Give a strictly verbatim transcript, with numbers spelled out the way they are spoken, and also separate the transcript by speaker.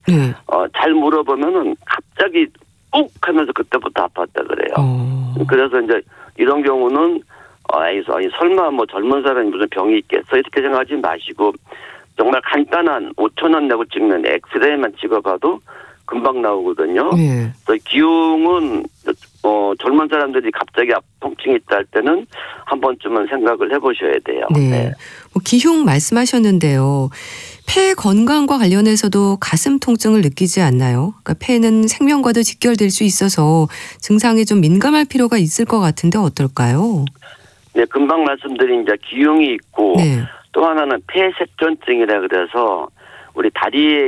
Speaker 1: 네.
Speaker 2: 어, 잘 물어보면은 갑자기 욱 하면서 그때부터 아팠다 그래요.
Speaker 1: 어.
Speaker 2: 그래서 이제 이런 경우는 아이, 아이 설마 뭐 젊은 사람이 무슨 병이 있겠어 이렇게 생각하지 마시고 정말 간단한 오천 원 내고 찍는 엑스레이만 찍어봐도 금방 나오거든요.
Speaker 1: 네.
Speaker 2: 그래서 기흉은 어, 젊은 사람들이 갑자기 통증이 있다 할 때는 한 번쯤은 생각을 해보셔야 돼요.
Speaker 1: 네.
Speaker 2: 네.
Speaker 1: 뭐 기흉 말씀하셨는데요. 폐 건강과 관련해서도 가슴 통증을 느끼지 않나요? 그러니까 폐는 생명과도 직결될 수 있어서 증상에 좀 민감할 필요가 있을 것 같은데 어떨까요?
Speaker 2: 네, 금방 말씀드린 이제 기흉이 있고
Speaker 1: 네.
Speaker 2: 또 하나는 폐색전증이라 그래서 우리 다리에